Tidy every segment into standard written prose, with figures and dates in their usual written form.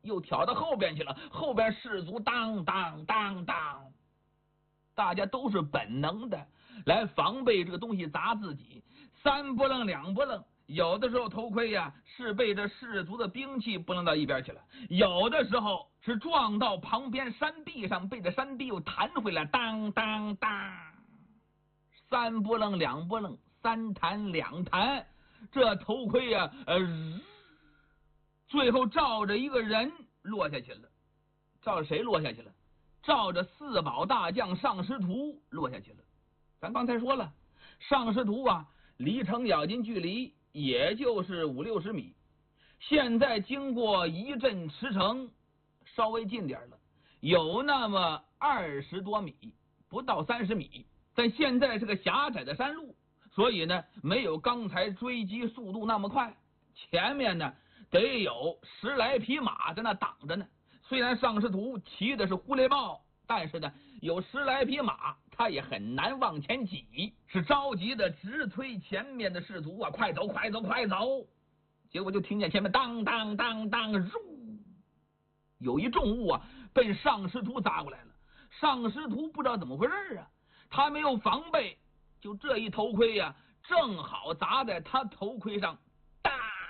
又挑到后边去了，后边士卒当当当当，大家都是本能的来防备这个东西砸自己，三不愣两不愣。有的时候头盔呀是被这士卒的兵器不愣到一边去了，有的时候是撞到旁边山壁上，被这山壁又弹回来，当当当，三不愣两不愣，三弹两弹，这头盔呀最后照着一个人落下去了。照着谁落下去了？照着四宝大将尚师图落下去了。咱刚才说了，尚师图啊离程咬金距离也就是50-60米，现在经过一阵驰骋稍微近点了，有那么20多米，不到30米，但现在是个狭窄的山路，所以呢没有刚才追击速度那么快，前面呢得有10来匹马在那挡着呢。虽然尚师图骑的是呼雷豹，但是呢有10来匹马，他也很难往前挤，是着急的直催前面的士卒啊，快走快走快走！结果就听见前面当当当当，有一重物啊奔尚师图砸过来了。尚师图不知道怎么回事啊，他没有防备，就这一头盔呀正好砸在他头盔上，哒！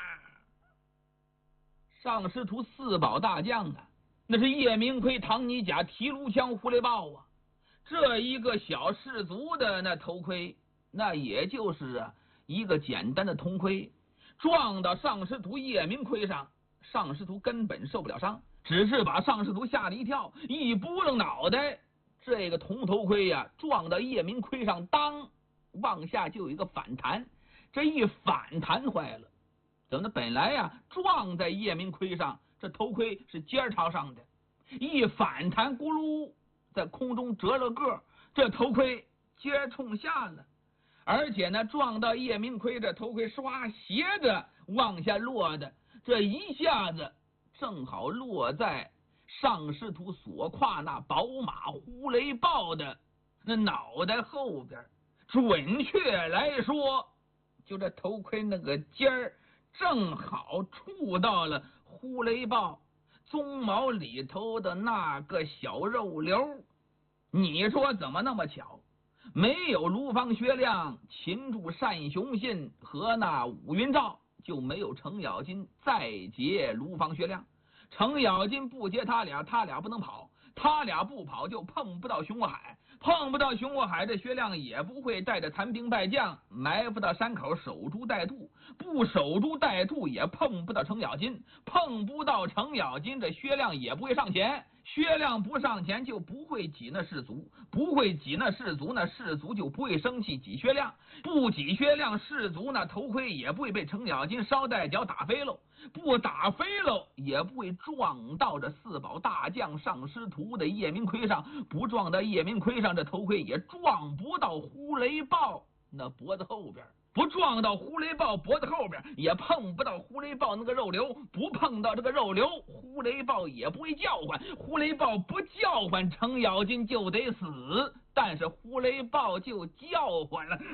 尚师图四宝大将啊，那是叶明奎、唐尼甲、提炉枪、呼雷豹啊，这一个小士卒的那头盔，那也就是一个简单的铜盔，撞到尚师图叶明奎上，尚师图根本受不了伤，只是把尚师图吓了一跳，一拨楞脑袋，这个铜头盔呀撞到叶明奎上，当往下就有一个反弹，这一反弹坏了。怎么的？本来呀撞在叶明奎上，这头盔是尖朝上的，一反弹咕噜在空中折了个，这头盔尖冲下了，而且呢撞到叶明奎，这头盔唰斜着往下落的，这一下子正好落在尚师图所跨那宝马呼雷豹的那脑袋后边，准确来说就这头盔那个尖儿正好触到了呼雷豹鬃毛里头的那个小肉瘤。你说怎么那么巧？没有卢方学亮擒住单雄信和那武云照，就没有程咬金再劫卢方学亮。程咬金不劫他俩，他俩不能跑，他俩不跑就碰不到熊过海，碰不到熊过海，这薛亮也不会带着残兵败将埋伏到山口守株待兔，不守株待兔也碰不到程咬金，碰不到程咬金，这薛亮也不会上前，薛亮不上前就不会挤那士卒，不会挤那士卒，那士卒就不会生气挤薛亮，不挤薛亮，士卒那头盔也不会被程咬金捎带脚打飞喽，不打飞喽也不会撞到这四宝大将尚师图的叶明奎上，不撞到叶明奎上，这头盔也撞不到呼雷豹那脖子后边，不撞到呼雷豹脖子后边，也碰不到呼雷豹那个肉瘤，不碰到这个肉瘤，呼雷豹也不会叫唤，呼雷豹不叫唤，程咬金就得死，但是呼雷豹就叫唤了，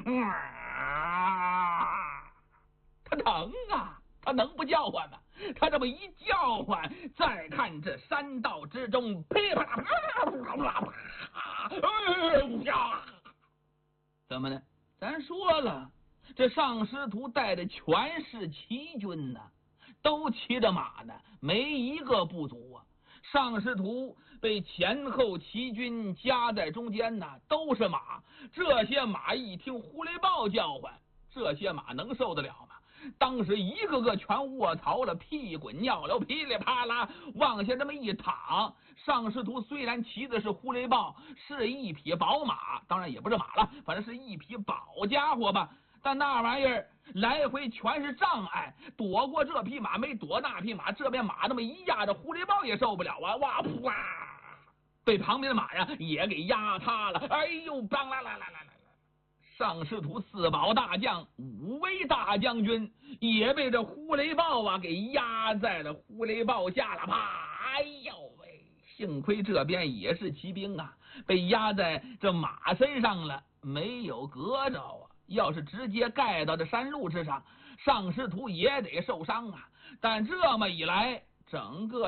他疼啊，他能不叫唤吗？他这么一叫唤，再看这山道之中，噼啪啦啪，怎么呢？咱说了，这尚师图带的全是骑军呐，都骑着马呢，没一个不足啊。尚师图被前后骑军夹在中间呢，都是马，这些马一听呼雷豹叫唤，这些马能受得了吗？当时一个个全卧槽了，屁滚尿流，噼里啪啦往下这么一躺。尚师图虽然骑的是呼雷豹，是一匹宝马，当然也不是马了，反正是一匹宝家伙吧，但那玩意儿来回全是障碍，躲过这匹马没躲那匹马，这边马那么一压着，呼雷豹也受不了啊！哇噗啊，被旁边的马呀也给压塌了。哎呦，当啦啦啦啦啦！尚师图四宝大将五位大将军也被这呼雷豹啊给压在了呼雷豹下了，啪！哎呦喂，幸亏这边也是骑兵啊，被压在这马身上了，没有隔着啊。要是直接盖到这山路之上，尚师图也得受伤啊。但这么一来，整个